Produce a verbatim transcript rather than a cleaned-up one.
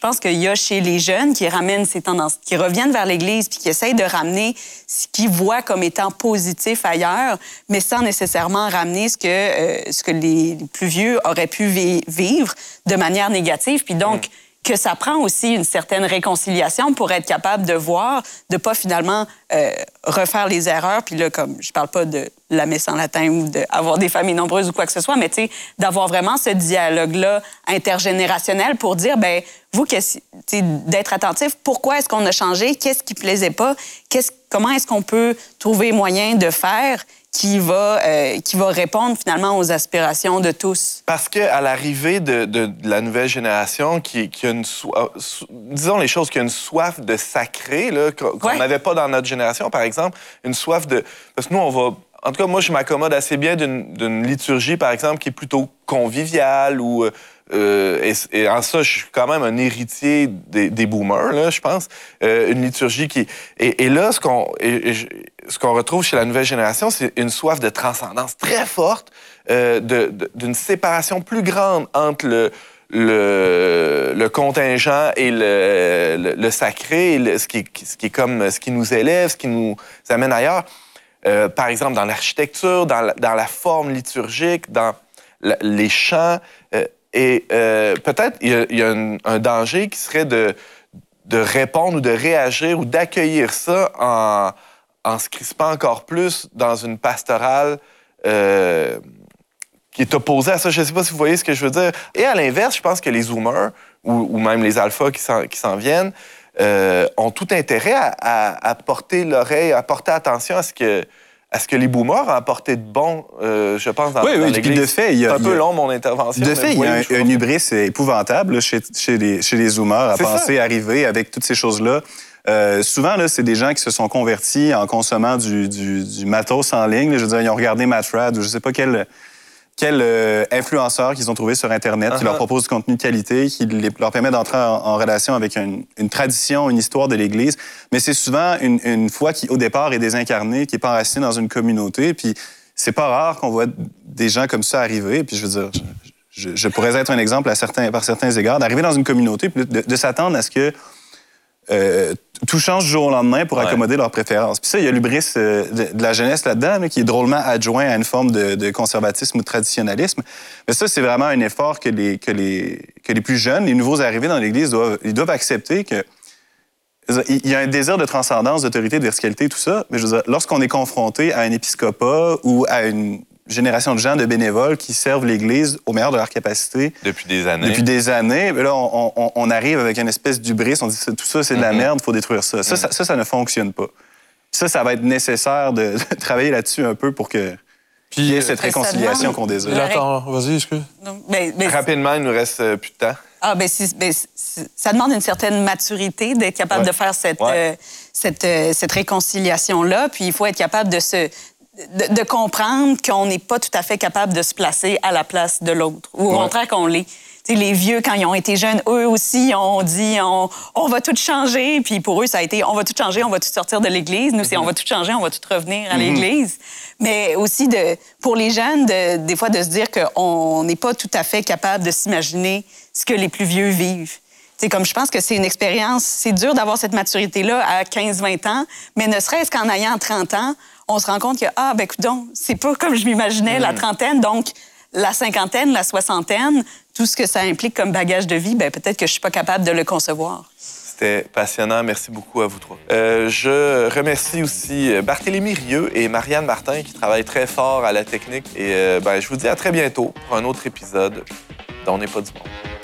pense qu'il y a chez les jeunes qui ramènent ces tendances, qui reviennent vers l'Église puis qui essayent de ramener ce qu'ils voient comme étant positif ailleurs, mais sans nécessairement ramener ce que, euh, ce que les plus vieux auraient pu vi- vivre de manière négative. Puis donc, mmh. que ça prend aussi une certaine réconciliation pour être capable de voir, de pas finalement euh, refaire les erreurs. Puis là, comme je parle pas de la messe en latin ou d'avoir des familles nombreuses ou quoi que ce soit, mais tu sais, d'avoir vraiment ce dialogue-là intergénérationnel pour dire, ben vous, d'être attentif, pourquoi est-ce qu'on a changé, qu'est-ce qui plaisait pas, qu'est-ce, comment est-ce qu'on peut trouver moyen de faire qui va, euh, qui va répondre finalement aux aspirations de tous. Parce qu'à l'arrivée de, de, de la nouvelle génération, qui, qui a une soif, disons les choses, qui a une soif de sacré, là, qu'on n'avait ouais. pas dans notre génération, par exemple, une soif de... Parce que nous, on va... En tout cas, moi, je m'accommode assez bien d'une, d'une liturgie, par exemple, qui est plutôt conviviale ou... Euh, et, et en ça, je suis quand même un héritier des, des boomers, là, je pense. Euh, une liturgie qui... Et, et là, ce qu'on, et, et, ce qu'on retrouve chez la nouvelle génération, c'est une soif de transcendance très forte, euh, de, de, d'une séparation plus grande entre le, le, le contingent et le, le, le sacré, et le, ce, qui, ce qui est comme ce qui nous élève, ce qui nous amène ailleurs. Euh, par exemple, dans l'architecture, dans la, dans la forme liturgique, dans la, les chants... Euh, Et euh, peut-être il y a, il y a un, un danger qui serait de, de répondre ou de réagir ou d'accueillir ça en, en se crispant encore plus dans une pastorale euh, qui est opposée à ça. Je ne sais pas si vous voyez ce que je veux dire. Et à l'inverse, je pense que les Zoomers ou, ou même les Alphas qui s'en, qui s'en viennent euh, ont tout intérêt à, à, à porter l'oreille, à porter attention à ce que... Est-ce que les boomers ont apporté de bon, euh, je pense, dans, oui, dans oui, l'Église? De fait, il y a, c'est un peu il y a, long, mon intervention. De fait, il y a oui, un, un hubris épouvantable chez, chez, les, chez les zoomers à c'est penser ça. Arriver avec toutes ces choses-là. Euh, souvent, là, c'est des gens qui se sont convertis en consommant du, du, du matos en ligne. Je veux dire, ils ont regardé Matt Fradd ou je ne sais pas quel... Quel euh, influenceur qu'ils ont trouvé sur Internet uh-huh. qui leur propose du contenu de qualité, qui les, leur permet d'entrer en, en relation avec une, une tradition, une histoire de l'Église. Mais c'est souvent une, une foi qui, au départ, est désincarnée, qui n'est pas enracinée dans une communauté. Puis c'est pas rare qu'on voit des gens comme ça arriver. Puis je veux dire, je, je, je pourrais être un exemple à certains, par certains égards, d'arriver dans une communauté puis de, de s'attendre à ce que Euh, tout change du jour au lendemain pour ouais. accommoder leurs préférences. Puis ça, il y a l'hubris euh, de, de la jeunesse là-dedans, là, qui est drôlement adjoint à une forme de, de conservatisme ou de traditionnalisme. Mais ça, c'est vraiment un effort que les, que les, que les plus jeunes, les nouveaux arrivés dans l'Église, doivent, ils doivent accepter que il y a un désir de transcendance, d'autorité, de verticalité, tout ça. Mais je veux dire, lorsqu'on est confronté à un épiscopat ou à une génération de gens, de bénévoles qui servent l'Église au meilleur de leur capacité. Depuis des années. Depuis des années. Mais là, on, on, on arrive avec une espèce d'hubris. On dit tout ça, c'est de la mm-hmm. merde, il faut détruire ça. Ça, mm-hmm. ça. ça, ça ne fonctionne pas. Ça, ça va être nécessaire de, de travailler là-dessus un peu pour que Puis, il y ait cette réconciliation qu'on désire. Attends, vas-y, excuse. Mais, mais... Rapidement, il nous reste euh, plus de temps. Ah, ben, c'est, ben c'est, ça demande une certaine maturité d'être capable ouais. de faire cette, ouais. euh, cette, euh, cette réconciliation-là. Puis il faut être capable de se... De, de comprendre qu'on n'est pas tout à fait capable de se placer à la place de l'autre. Ou au ouais. contraire qu'on l'est. T'sais, les vieux, quand ils ont été jeunes, eux aussi ont dit on, on va tout changer. Puis pour eux, ça a été on va tout changer, on va tout sortir de l'Église. Nous, c'est mm-hmm. on va tout changer, on va tout revenir à mm-hmm. l'Église. Mais aussi, de, pour les jeunes, de, des fois, de se dire qu'on n'est pas tout à fait capable de s'imaginer ce que les plus vieux vivent. T'sais, comme je pense que c'est une expérience, c'est dur d'avoir cette maturité-là à quinze vingt ans, mais ne serait-ce qu'en ayant trente ans, on se rend compte que, ah, ben coudonc, c'est pas comme je m'imaginais, mmh. la trentaine, donc la cinquantaine, la soixantaine, tout ce que ça implique comme bagage de vie, ben peut-être que je suis pas capable de le concevoir. C'était passionnant. Merci beaucoup à vous trois. Euh, je remercie aussi Barthélémy Rieu et Marianne Martin qui travaillent très fort à la technique. Et euh, ben, je vous dis à très bientôt pour un autre épisode d'On n'est pas du monde.